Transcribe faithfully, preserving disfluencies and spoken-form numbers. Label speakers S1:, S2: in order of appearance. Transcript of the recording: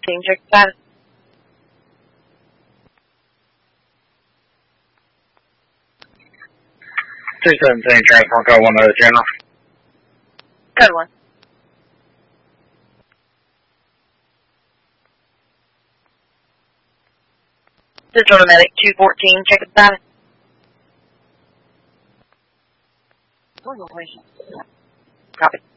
S1: fourteen, check status.
S2: two seventeen, transport code one oh general.
S1: Code one. Digital medic two fourteen, check status. Copy.